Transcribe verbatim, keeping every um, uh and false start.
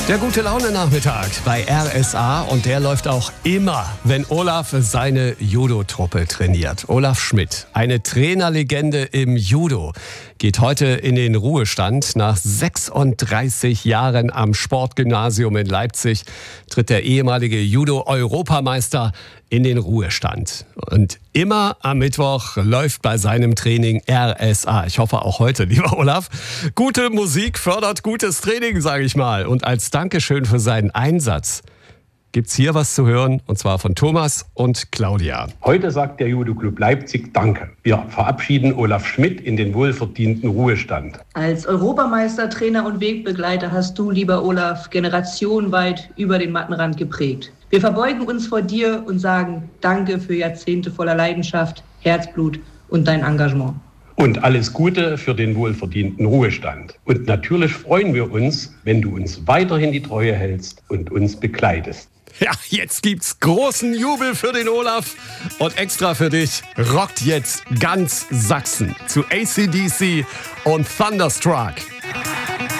Der Gute-Laune-Nachmittag bei R S A und der läuft auch immer, wenn Olaf seine Judo-Truppe trainiert. Olaf Schmidt, eine Trainerlegende im Judo, geht heute in den Ruhestand. Nach sechsunddreißig Jahren am Sportgymnasium in Leipzig tritt der ehemalige Judo-Europameister in den Ruhestand. Und immer am Mittwoch läuft bei seinem Training R S A. Ich hoffe auch heute, lieber Olaf. Gute Musik fördert gutes Training, sage ich mal. Und als Dankeschön für seinen Einsatz gibt's hier was zu hören, und zwar von Thomas und Claudia. Heute sagt der Judo-Club Leipzig Danke. Wir verabschieden Olaf Schmidt in den wohlverdienten Ruhestand. Als Europameister, Trainer und Wegbegleiter hast du, lieber Olaf, generationenweit über den Mattenrand geprägt. Wir verbeugen uns vor dir und sagen Danke für Jahrzehnte voller Leidenschaft, Herzblut und dein Engagement. Und alles Gute für den wohlverdienten Ruhestand. Und natürlich freuen wir uns, wenn du uns weiterhin die Treue hältst und uns begleitest. Ja, jetzt gibt's großen Jubel für den Olaf. Und extra für dich rockt jetzt ganz Sachsen zu A C D C und Thunderstruck.